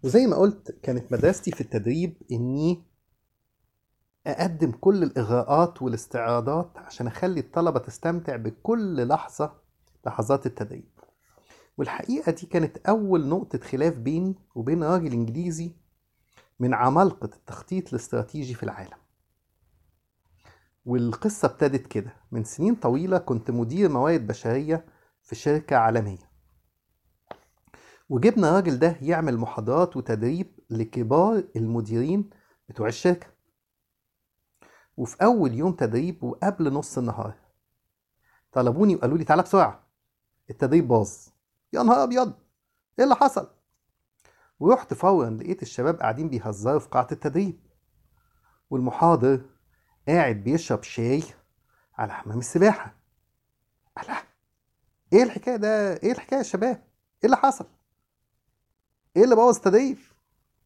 وزي ما قلت كانت مدرستي في التدريب إني أقدم كل الإغراءات والاستعراضات عشان أخلي الطلبة تستمتع بكل لحظة لحظات التدريب. والحقيقة دي كانت أول نقطة خلاف بيني وبين راجل إنجليزي من عمالقة التخطيط الاستراتيجي في العالم. والقصة ابتدت كده من سنين طويلة، كنت مدير موارد بشرية في شركة عالمية، وجبنا الراجل ده يعمل محاضرات وتدريب لكبار المديرين بتوع الشركة. وفي أول يوم تدريب وقبل نص النهار طلبوني وقالوا لي تعالى بسرعة، التدريب باظ. يا نهار أبيض، إيه اللي حصل؟ ورحت فورا لقيت الشباب قاعدين بيهزروا في قاعة التدريب، والمحاضر قاعد بيشرب شاي على حمام السباحة. ألا، إيه الحكاية ده؟ إيه الحكاية يا شباب؟ إيه اللي حصل؟ إيه اللي بوظ التدريب؟